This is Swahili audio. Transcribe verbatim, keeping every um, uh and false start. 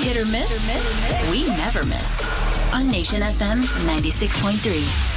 Hit or miss? We never miss. On Nation F M ninety-six point three.